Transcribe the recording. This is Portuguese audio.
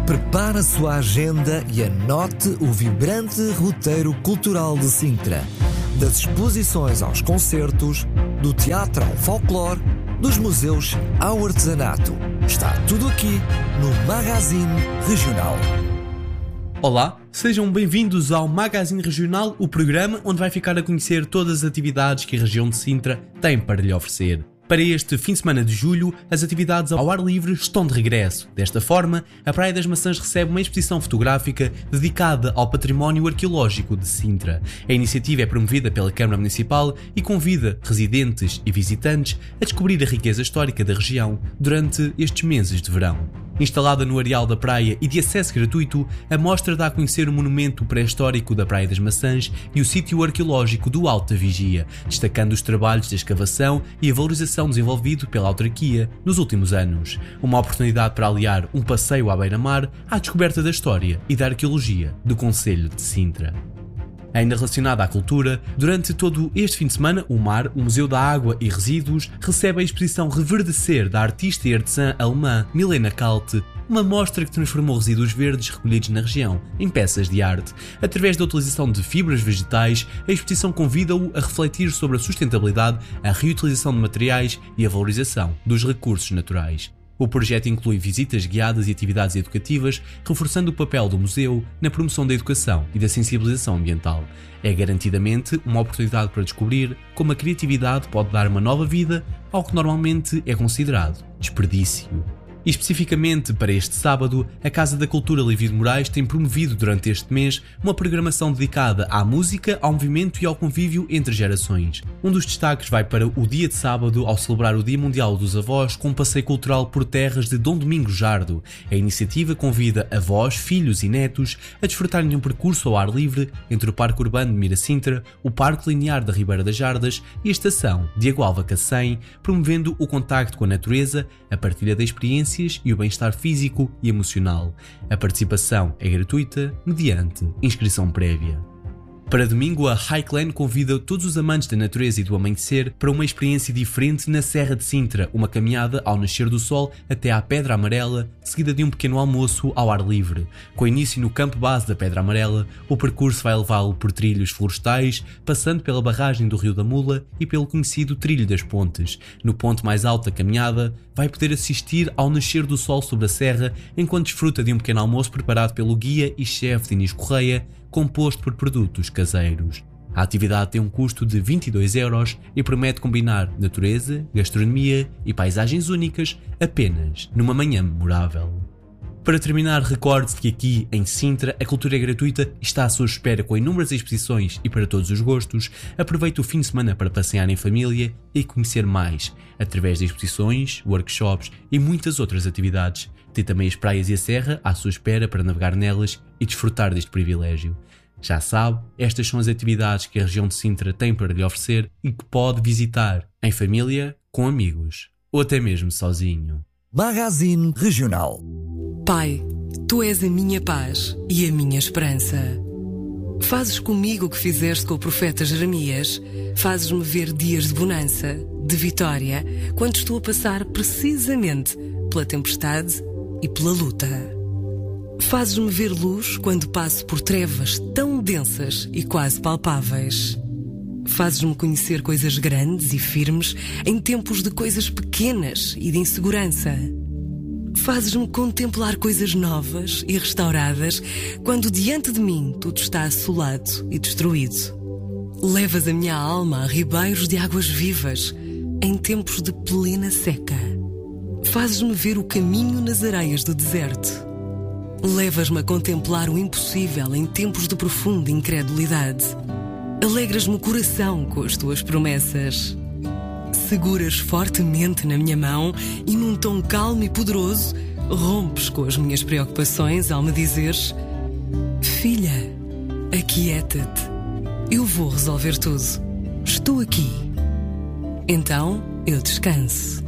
Prepare a sua agenda e anote o vibrante roteiro cultural de Sintra. Das exposições aos concertos, do teatro ao folclore, dos museus ao artesanato. Está tudo aqui no Magazine Regional. Olá, sejam bem-vindos ao Magazine Regional, o programa onde vai ficar a conhecer todas as atividades que a região de Sintra tem para lhe oferecer. Para este fim de semana de julho, as atividades ao ar livre estão de regresso. Desta forma, a Praia das Maçãs recebe uma exposição fotográfica dedicada ao património arqueológico de Sintra. A iniciativa é promovida pela Câmara Municipal e convida residentes e visitantes a descobrir a riqueza histórica da região durante estes meses de verão. Instalada no areal da praia e de acesso gratuito, a mostra dá a conhecer o monumento pré-histórico da Praia das Maçãs e o sítio arqueológico do Alto da Vigia, destacando os trabalhos de escavação e a valorização desenvolvido pela autarquia nos últimos anos. Uma oportunidade para aliar um passeio à beira-mar à descoberta da história e da arqueologia do concelho de Sintra. Ainda relacionada à cultura, durante todo este fim de semana, o MAR, o Museu da Água e Resíduos, recebe a exposição Reverdecer da artista e artesã alemã Milena Kalte, uma mostra que transformou resíduos verdes recolhidos na região em peças de arte. Através da utilização de fibras vegetais, a exposição convida-o a refletir sobre a sustentabilidade, a reutilização de materiais e a valorização dos recursos naturais. O projeto inclui visitas guiadas e atividades educativas, reforçando o papel do museu na promoção da educação e da sensibilização ambiental. É garantidamente uma oportunidade para descobrir como a criatividade pode dar uma nova vida ao que normalmente é considerado desperdício. E especificamente para este sábado, a Casa da Cultura Livio de Moraes tem promovido durante este mês uma programação dedicada à música, ao movimento e ao convívio entre gerações. Um dos destaques vai para o dia de sábado, ao celebrar o Dia Mundial dos Avós, com um passeio cultural por terras de Dom Domingos Jardo. A iniciativa convida avós, filhos e netos a desfrutarem de um percurso ao ar livre entre o Parque Urbano de Miracintra, o Parque Linear da Ribeira das Jardas e a Estação de Agualva-Cacém, promovendo o contacto com a natureza, a partilha da experiência e o bem-estar físico e emocional. A participação é gratuita, mediante inscrição prévia. Para domingo, a Highland convida todos os amantes da natureza e do amanhecer para uma experiência diferente na Serra de Sintra, uma caminhada ao nascer do sol até à Pedra Amarela, seguida de um pequeno almoço ao ar livre. Com início no campo base da Pedra Amarela, o percurso vai levá-lo por trilhos florestais, passando pela barragem do Rio da Mula e pelo conhecido Trilho das Pontes. No ponto mais alto da caminhada, vai poder assistir ao nascer do sol sobre a serra, enquanto desfruta de um pequeno almoço preparado pelo guia e chefe Dinis Correia, composto por produtos caseiros. A atividade tem um custo de 22€ e promete combinar natureza, gastronomia e paisagens únicas apenas numa manhã memorável. Para terminar, recorde-se que aqui em Sintra a cultura é gratuita e está à sua espera com inúmeras exposições e para todos os gostos. Aproveite o fim de semana para passear em família e conhecer mais, através de exposições, workshops e muitas outras atividades. Tem também as praias e a serra à sua espera para navegar nelas e desfrutar deste privilégio. Já sabe, estas são as atividades que a região de Sintra tem para lhe oferecer e que pode visitar em família, com amigos ou até mesmo sozinho. Magazine Regional. Pai, Tu és a minha paz e a minha esperança. Fazes comigo o que fizeste com o profeta Jeremias. Fazes-me ver dias de bonança, de vitória, quando estou a passar precisamente pela tempestade e pela luta. Fazes-me ver luz quando passo por trevas tão densas e quase palpáveis. Fazes-me conhecer coisas grandes e firmes em tempos de coisas pequenas e de insegurança. Fazes-me contemplar coisas novas e restauradas quando diante de mim tudo está assolado e destruído. Levas a minha alma a ribeiros de águas vivas em tempos de plena seca. Fazes-me ver o caminho nas areias do deserto. Levas-me a contemplar o impossível em tempos de profunda incredulidade. Alegras-me o coração com as tuas promessas. Seguras fortemente na minha mão e num tom calmo e poderoso rompes com as minhas preocupações ao me dizeres: filha, aquieta-te, eu vou resolver tudo, estou aqui. Então eu descanso.